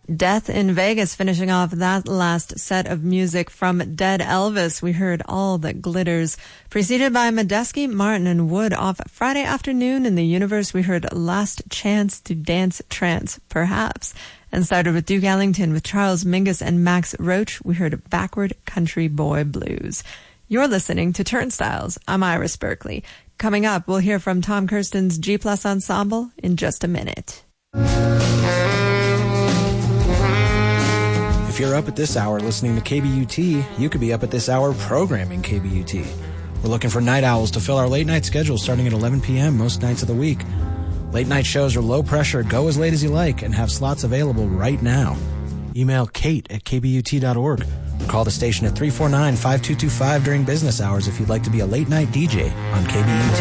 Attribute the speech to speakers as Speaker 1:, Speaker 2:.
Speaker 1: Death in Vegas, finishing off that last set of music from Dead Elvis. We heard All That Glitters, preceded by Medeski, Martin, and Wood. Off Friday Afternoon in the Universe, we heard Last Chance to Dance Trance, perhaps. And started with Duke Ellington with Charles Mingus and Max Roach. We heard Backward Country Boy Blues. You're listening to Turnstiles. I'm Iris Berkeley. Coming up, we'll hear from Tom Kirsten's G Plus Ensemble in just a minute.
Speaker 2: If you're up at this hour listening to KBUT, you could be up at this hour programming KBUT. We're looking for night owls to fill our late night schedule starting at 11 p.m. most nights of the week. Late night shows are low pressure, go as late as you like, and have slots available right now. Email kate@kbut.org or call the station at 349-5225 during business hours if you'd like to be a late night DJ on KBUT.